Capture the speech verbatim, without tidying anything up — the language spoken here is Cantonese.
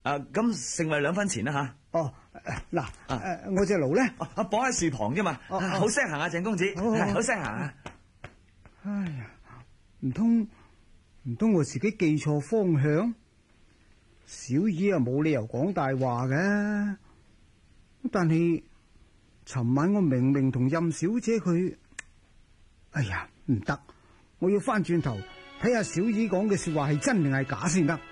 啊，咁剩咪兩分錢啦吓。 哦，嗱，誒，我隻爐咧， 啊，綁喺樹旁啫嘛，好聲行啊，鄭公子，好聲行啊。 哎呀，唔通唔通我自己記錯方向？小二啊，冇理由講大話嘅。但係尋晚我明明同任小姐佢，哎呀，唔得，我要翻轉頭睇下小二講嘅說話係真定係假先得。